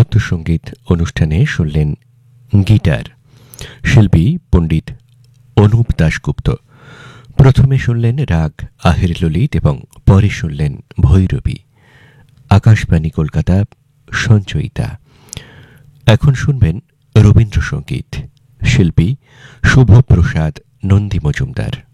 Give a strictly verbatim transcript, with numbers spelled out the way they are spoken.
শাস্ত্রসঙ্গীত অনুষ্ঠানে শুনলেন গিটার, শিল্পী পণ্ডিত অনুপ দাশগুপ্ত। প্রথমে শুনলেন রাগ আহির ললিত এবং পরে শুনলেন ভৈরবী। আকাশবাণী কলকাতা, সঞ্চয়িতা। এখন শুনবেন রবীন্দ্রসঙ্গীত, শিল্পী শুভপ্রসাদ নন্দী মজুমদার।